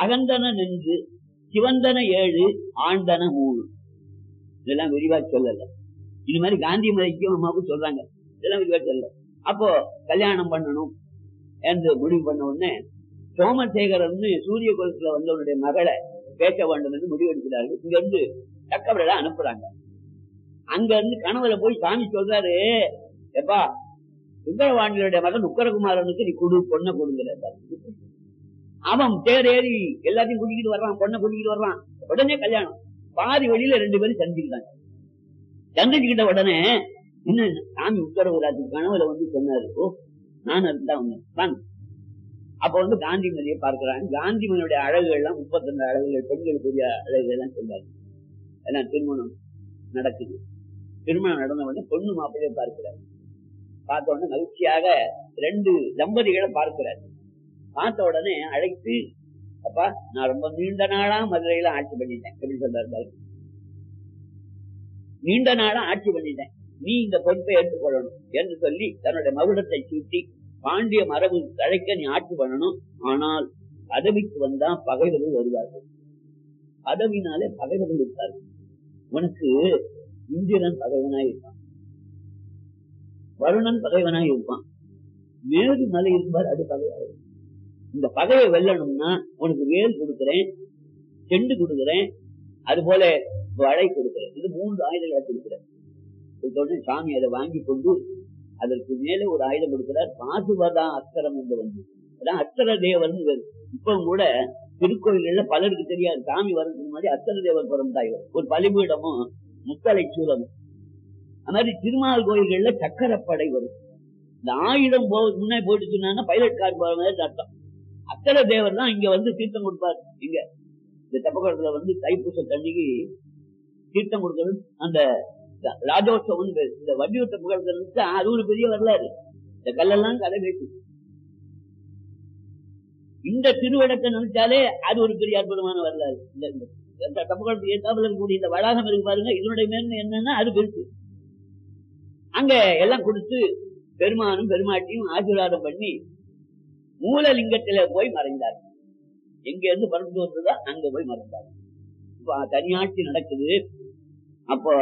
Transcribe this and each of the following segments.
அகந்தன நின்று சிவந்தன 7 ஆண்டன 3. இதெல்லாம் விரிவா சொல்லல. இது மாதிரி காந்தி மதிக்கும் அம்மாவுக்கு சொல்றாங்க, இதெல்லாம் விரிவா சொல்லல. அப்போ கல்யாணம் பண்ணணும் என்று முடிவு பண்ண உடனே சோமசேகரன் சூரிய குலத்துல வந்தவனுடைய மகளை பேச வேண்டும் என்று முடிவு எடுக்கிறார்கள். இங்க இருந்து தக்கவரை அனுப்புறாங்க. அங்க இருந்து கனவுல போய் சாமி சொல்றாரு, எப்பா சுந்தரவாண்டியுடைய மகன் உக்கரகுமாரனுக்கு நீ பொண்ணை கொடுங்கிற. அவன் தேரேறி எல்லாத்தையும் கூட்டிக்கிட்டு வர்றான், பொண்ணை கூட்டிக்கிட்டு வர்றான். உடனே கல்யாணம். பாதி வழியில 2 பேரும் சந்திச்சுக்கிட்டாங்க. சந்திச்சுக்கிட்ட உடனே இன்னும் சாமி உத்தரவுராஜ் கனவுல சொன்னாரு, ஓ நான் அதுதான் வந்தேன். அப்ப காந்திமதியை பார்க்கிறாங்க. காந்திமதியுடைய அழகுகள் எல்லாம் 32 அழகுகள், பெண்களுக்குரிய அழகுகள் எல்லாம் சொல்றாரு. எல்லாம் திருமணம் நடக்குது. திருமணம் நடந்த உடனே பொண்ணு மாப்பிள்ளையை பார்க்கிறார். பார்த்த உடனே மகிழ்ச்சியாக 2 தம்பதிகளை பார்க்கிறார். பார்த்த உடனே அழைத்து, அப்பா நான் ரொம்ப நீண்ட நாளா மதுரையில ஆட்சி பண்ணிட்டேன் அப்படின்னு சொல்றாரு. நீண்ட நாளா ஆட்சி பண்ணிட்டேன், நீ இந்த பொறுப்பை ஏற்றுக்கொள்ளணும் என்று சொல்லி தன்னுடைய மகுடத்தை சூட்டி, பாண்டிய மரபு தழைக்க நீ ஆட்சி பண்ணணும். ஆனால் பதவிக்கு வந்தா பகைவர்கள் வருவார்கள், பதவினாலே பகைவர்கள் இருப்பார்கள். உனக்கு இந்திரன் பகைவனாய் இருப்பான், வருணன் பகைவனாய் இருப்பான், மேடு மலை இருப்பார், அது பகையாக. இந்த பகையை வெல்லணும்னா உனக்கு வேல் கொடுக்கிறேன், செண்டு கொடுக்கிறேன், அது போல வளை கொடுக்கிறேன். இது 3 ஆயுதங்களை கொடுக்கிறேன். சாமி அதை வாங்கி கொண்டு அதற்கு மேலே ஒரு ஆயுதம் கொடுக்கிறார், பாசுவதா அஸ்திரம் என்று அதான் அஸ்திர தேவர். இப்பவும் கூட திருக்கோயில்கள்ல பலருக்கு தெரியாது, சாமி வரதுக்கு முன்னாடி அஸ்திர தேவர் பிறந்தாய் ஒரு பலிபீடமும் முத்தலை சூலமும். அது மாதிரி திருமால் கோயில்கள்ல சக்கரப்படை வரும். இந்த ஆயுதம் முன்னாடி போயிட்டு சொன்னாங்கன்னா பைலட் கார் போற மாதிரி அர்த்தம். அஸ்திர தேவர் தான் இங்க தீர்த்தம் கொடுப்பார். இங்க இந்த தெப்பகுளத்துல தைப்பூச தண்ணிக்கு தீர்த்தம் கொடுக்கணும். அந்த ராஜோத்சவம் இந்த வண்டியூர் தெப்பகுளத்துல இருந்துச்சு, அது ஒரு பெரிய வரலாறு. இந்த கல்லெல்லாம் கதை பேசு. இந்த திருவிடத்தை நினைச்சாலே அது ஒரு பெரிய அற்புதமான வரலாறு. இந்த தெப்பகுளத்துக்கு ஏற்றாப்புல இருக்கக்கூடிய இந்த வளாகம் இருக்கு பாருங்க, இதனுடைய மேன்மை என்னன்னா அது பெருசு. அங்க எல்லாம் கொடுத்து பெருமானும் பெருமாட்டியும் ஆசீர்வாதம் பண்ணி மூலலிங்கத்தில போய் மறைந்தார். எங்க இருந்து பறந்து வந்ததோ அங்க போய் மறைந்தார். இப்ப தனியாட்சி நடக்குது. அப்போ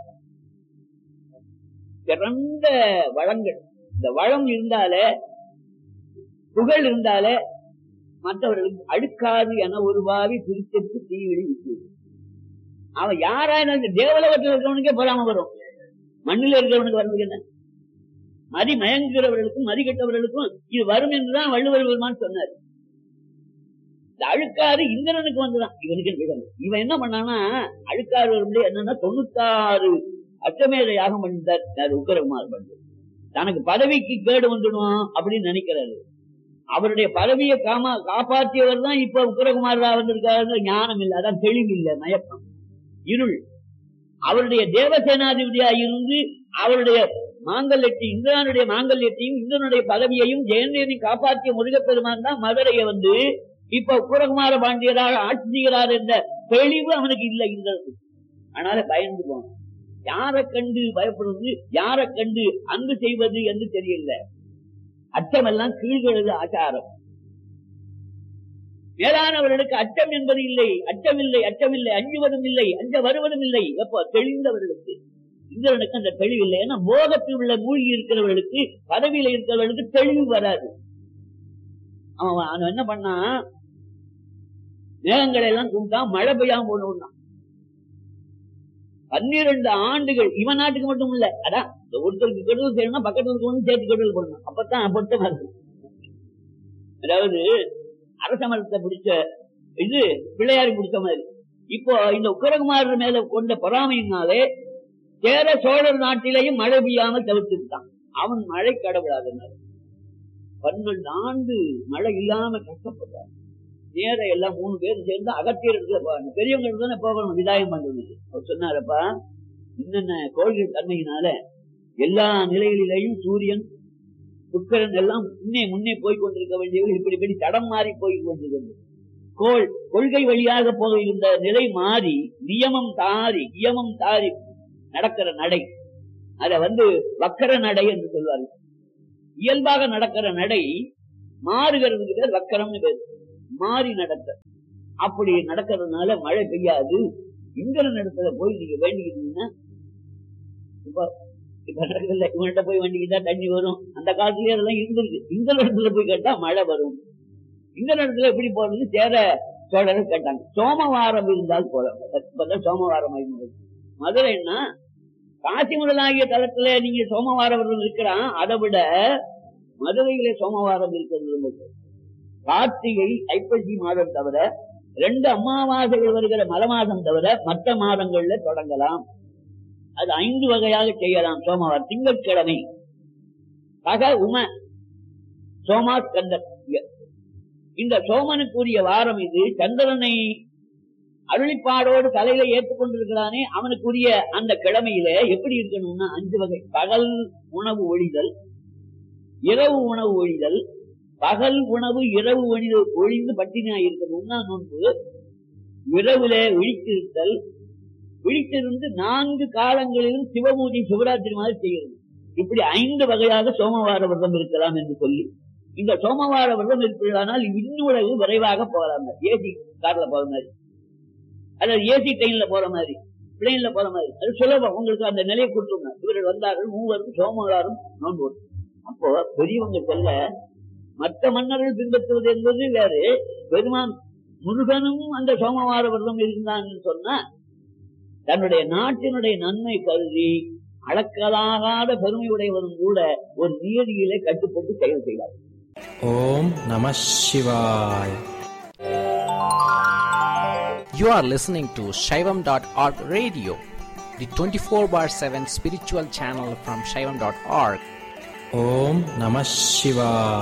சிறந்த வளங்கள், இந்த வளம் இருந்தாலே புகழ் இருந்தாலே மற்றவர்களுக்கு அடுக்காது என ஒரு பாவி திருச்செப்பு தீவிடி விட்டு. அவன் யாராயிருந்தாலும் தேவலோகத்தில் இருக்கிறவனுக்கே பொறாம வரும், மண்ணில் இருக்கிறவனுக்கு வர்றது என்ன? மதி மயங்குகிறவர்களுக்கும் மதி கெட்டவர்களுக்கும் இது வரும் என்றுதான் வள்ளுவர் பெருமான் சொன்னார். இந்த அழுக்காறு இந்திரனுக்கு வந்துதான், இவனுக்கு இவன் என்ன பண்ணானா அழுக்காறு வரும்போது என்னன்னா 96 அச்சமேத யாகம் பண்ணிட்டார் உக்கரகுமார். பண்ணு தனக்கு பதவிக்கு கேடு வந்துடும் அப்படின்னு நினைக்கிறாரு. அவருடைய பதவியை காப்பாற்றியவர் தான் இப்ப உக்கரகுமாரா வந்திருக்காரு. ஞானம் இல்லை, அதான் தெளிவு இல்லை, மயக்கம், இருள். அவருடைய தேவசேனாதிபதியா இருந்து அவருடைய மாங்கல்யத்தை, இந்திரனுடைய மாங்கல்யத்தையும் இந்திரனுடைய பதவியையும் ஜெயந்தேனையும் காப்பாற்றிய முருகப்பெருமான் தான் மதுரையை இப்ப உக்கரகுமார பாண்டியராக ஆட்சி செய்கிறார் என்ற தெளிவு அவனுக்கு இல்லை இந்திரனுக்கு. அதனால பயந்து போன. யாரை கண்டு பயப்படுவது, யாரை கண்டு அன்பு செய்வது என்று தெரியல. அச்சமெல்லாம் கீழ்களது ஆச்சாரம். மேலானவர்களுக்கு அச்சம் என்பது இல்லை, அச்சமில்லை, அச்சமில்லை, அஞ்சுவதும் இல்லை, அஞ்ச வருவதும் இல்லை. எப்போ தெளிந்தவர்களுக்கு. இந்திரனுக்கு அந்த தெளிவு இல்லை. ஏன்னா மோகத்தில் உள்ள மூழ்கி இருக்கிறவர்களுக்கு, பதவியில இருக்கிறவர்களுக்கு தெளிவு வராது. அவன் என்ன பண்ணா, மேகங்களை எல்லாம் கூப்பிட்டா மழை பெய்யாம போடணும். 12 ஆண்டுகள் இவன் நாட்டுக்கு மட்டும் இல்ல, அதான் ஒருத்தருக்கு கெடுதல் செய்யணும்னா பக்கத்துல இருக்கணும் சேர்த்து கெடுதல் பண்ணணும், அப்பதான் பொருத்தமா இருக்கு. அதாவது அரச மரத்தை பிடிச்ச இது பிள்ளையாரி பிடிச்ச மாதிரி. இப்போ இந்த உக்கரகுமாரர் மேல கொண்ட பொறாமையினாலே சேர சோழர் நாட்டிலேயும் மழை பெய்யாமல் தவிர்த்துட்டான். அவன் மழை கடவுளாதனால 12 ஆண்டு மழை இல்லாம கஷ்டப்பட்டார். நேர எல்லாம் 3 பேரும் சேர்ந்து அகத்தியர் இடத்துல போவாங்க. பெரியவங்க தானே போகணும் விதாயம் பண்றது. அவர் சொன்னாரப்பா, என்னென்ன கோள்கள் தன்மையினால எல்லா நிலைகளிலேயும் சூரியன் சுக்கிரன் எல்லாம் முன்னே போய் கொண்டிருக்க வேண்டியவர்கள் இப்படி தடம் மாறி போய் கொண்டிருக்கிறது. கொள்கை வழியாக போகின்ற நிலை மாறி நியமம் தாரி நடக்கிற நடை, அத வக்கர நடை என்று சொல்வார்கள். இயல்பாக நடக்கிற நடை மாறுகிறது வக்கரம்னு பேரு. மாறி நடக்க அப்படி நடக்கிறதுனால மழை பெய்யாது. இந்திரன் இடத்துல போய் நீங்க வேண்டிக்கிட்டீங்கன்னா, இப்ப நடக்கல, இவன்கிட்ட போய் வேண்டிக்கிட்டா தண்ணி வரும். அந்த காலத்துலயே அதெல்லாம் இருந்திருக்கு. இந்த இடத்துல போய் கேட்டா மழை வரும். இந்த இடத்துல எப்படி போறது? சேர சோழர் கேட்டாங்க. சோமவாரம் இருந்தால் போல. சோமவாரம் மதுரைன்னா காசி முதலாகிய தளத்துல நீங்க சோமவார விரதம் இருக்கிறான். அதை விட மதுரையில சோமவாரம் இருக்கிறது. கார்த்திகை ஐப்பசி மாதம் தவிர 2 அமாவாசைகள் வருகிற மல மாதம் தவிர மற்ற மாதங்கள்ல தொடங்கலாம். அது 5 வகையாக செய்யலாம். சோமவாரம் திங்கட்கிழமை பக உம சோமா ஸ்கந்தர். இந்த சோமனுக்குரிய வாரம் இது. சந்திரனை அருளிப்பாடோடு தலையில ஏற்றுக்கொண்டிருக்கிறானே, அவனுக்குரிய அந்த கிழமையில எப்படி இருக்கணும்னா 5 வகை. பகல் உணவு ஒழிதல், இரவு உணவு ஒழிதல், பகல் உணவு இரவு ஒழிந்து பட்டினியா இருக்கணும்னா நோன்பு, இரவுல விழித்திருத்தல், விழித்திருந்து 4 காலங்களிலும் சிவபூஜை சிவராத்திரி மாதிரி செய்கிறது. இப்படி 5 வகையாக சோமவார விரதம் இருக்கலாம் என்று சொல்லி, இந்த சோமவார விரதம் இருப்பதானால் இன்னுலகு விரைவாக போகலாம். ஏசி கார்ல போற மாதிரி, அல்லது ஏசி ட்ரெயின்ல போற மாதிரி, பிளேன்ல போற மாதிரி, அது சுலபம். உங்களுக்கு அந்த நிலையை கொடுத்துருங்க. இவர்கள் வந்தார்கள், 3 சோமவாரம் நோன்பு. அப்போ பெரியவங்க சொல்ல, மற்ற மன்னர்கள் பின்பற்றுவது என்பது வேறு. பெருமான் முருகனும் அந்த சோமவார விரதம் இருந்தான்னு சொன்னா, தன்னுடைய நாட்டினுடைய நன்மை கருதி அளக்கலாகாத பெருமையுடையவரும் கூட ஒரு நியதியிலே கட்டுப்பட்டு செயல் செய்வார். ஓம் நம சிவாய. You are listening to Shaivam.org radio, the 24/7 spiritual channel from Shaivam.org. Om Namah Shivaya.